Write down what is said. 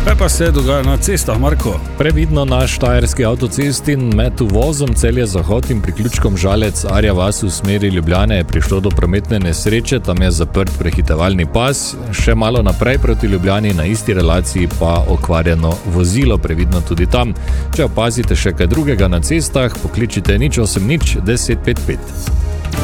Kaj pa se dogaja na cestah, Marko? Previdno na štajerski avtocesti med uvozom Celje-Zahod in priključkom Žalec-Arja vas v smeri Ljubljane je prišlo do prometne nesreče, tam je zaprt prehitevalni pas, še malo naprej proti Ljubljani na isti relaciji pa okvarjeno vozilo, previdno tudi tam. Če opazite še kaj drugega na cestah, pokličite 080 10 55.